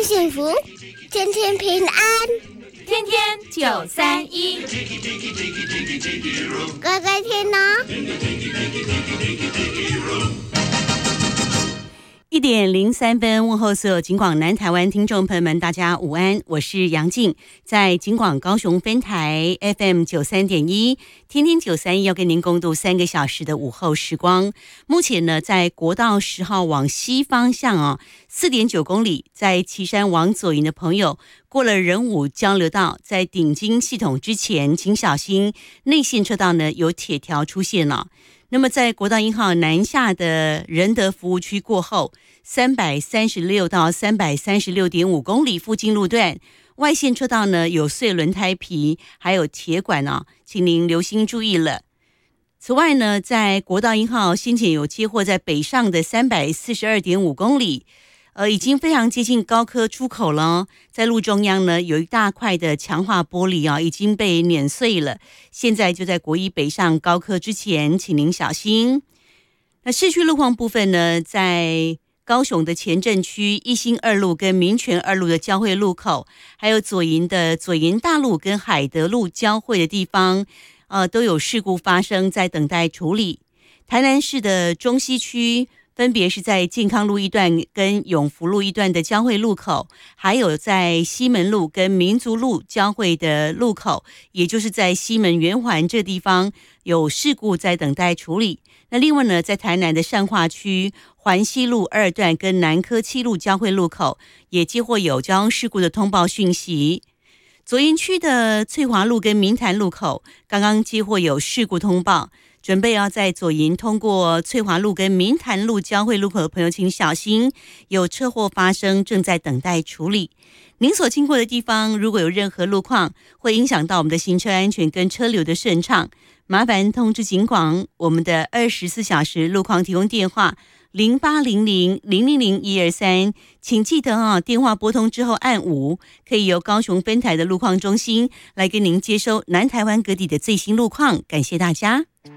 幸福，天天平安， 天天931， 乖乖听哦。 1:03，问候所有警广南台湾听众朋友们，大家午安，我是杨静，在警广高雄分台 FM 93.1，天天931要跟您共度3个小时的午后时光。目前呢，在国道10号往西方向4.9公里，在旗山往左营的朋友，过了仁武交流道，在顶金系统之前，请小心内线车道呢有铁条出现了。那么在国道1号南下的仁德服务区过后，336到336.5公里附近路段，外线车道呢有碎轮胎皮，还有铁管请您留心注意了。此外呢，在国道1号先前有接获在北上的342.5公里，已经非常接近高科出口了。在路中央呢，有一大块的强化玻璃已经被碾碎了。现在就在国一北上高科之前，请您小心。那市区路况部分呢，在高雄的前镇区一心2路跟民权2路的交汇路口，还有左营的左营大路跟海德路交汇的地方，都有事故发生，在等待处理。台南市的中西区分别是在健康路一段跟永福路一段的交汇路口，还有在西门路跟民族路交汇的路口，也就是在西门圆环这地方有事故在等待处理。那另外呢，在台南的善化区环西路2段跟南科7路交汇路口也接获有交通事故的通报讯息。左营区的翠华路跟明潭路口刚刚接获有事故通报，准备要在左营通过翠华路跟明潭路交汇路口的朋友请小心，有车祸发生，正在等待处理。您所经过的地方如果有任何路况会影响到我们的行车安全跟车流的顺畅，麻烦通知警广，我们的24小时路况提供电话0800-000-123，请记得电话拨通之后按5，可以由高雄分台的路况中心来跟您接收南台湾各地的最新路况。感谢大家。